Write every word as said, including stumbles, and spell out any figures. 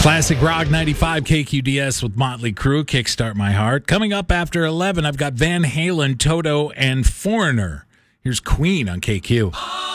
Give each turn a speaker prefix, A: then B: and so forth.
A: Classic Rock ninety-five K Q D S with Motley Crue, Kickstart My Heart. Coming up after eleven, I've got Van Halen, Toto, and Foreigner. Here's Queen on K Q.